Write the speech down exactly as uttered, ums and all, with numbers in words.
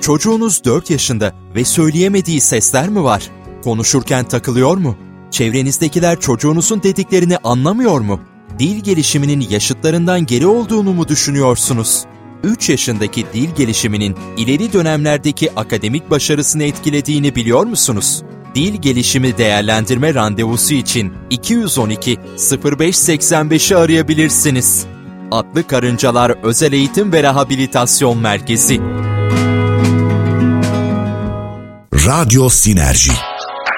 Çocuğunuz dört yaşında ve söyleyemediği sesler mi var? Konuşurken takılıyor mu? Çevrenizdekiler çocuğunuzun dediklerini anlamıyor mu? Dil gelişiminin yaşıtlarından geri olduğunu mu düşünüyorsunuz? üç yaşındaki dil gelişiminin ileri dönemlerdeki akademik başarısını etkilediğini biliyor musunuz? Dil gelişimi değerlendirme randevusu için iki yüz on iki sıfır beş seksen beşi arayabilirsiniz. Atlı Karıncalar Özel Eğitim ve Rehabilitasyon Merkezi. Radyo Sinerji.